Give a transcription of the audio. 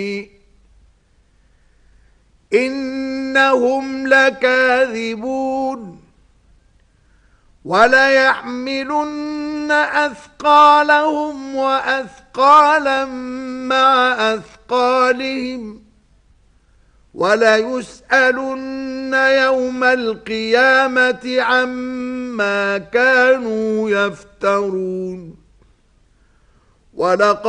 إنهم لكاذبون وليحملن أثقالهم وأثقالا مع أثقالهم وليسألن يوم القيامة عما كانوا يفترون. ولقد